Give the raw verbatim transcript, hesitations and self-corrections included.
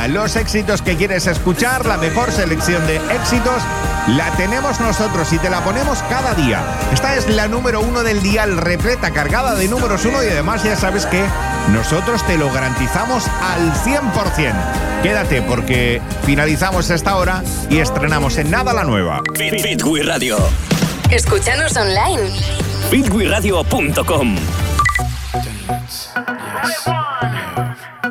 semana. Los éxitos que quieres escuchar, la mejor selección de éxitos, la tenemos nosotros y te la ponemos cada día. Esta es la número uno del dial, repleta, cargada de números uno, y además ya sabes que nosotros te lo garantizamos al cien por ciento. Quédate porque finalizamos esta hora y estrenamos en nada la nueva. Fit, Fit We Radio. Escúchanos online. fit we radio punto com. Dance, yes, yeah.